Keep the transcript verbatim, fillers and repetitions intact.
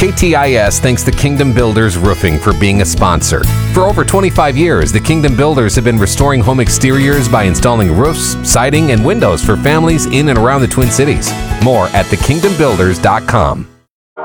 K T I S thanks the Kingdom Builders Roofing for being a sponsor. For over twenty-five years, the Kingdom Builders have been restoring home exteriors by installing roofs, siding, and windows for families in and around the Twin Cities. More at the kingdom builders dot com.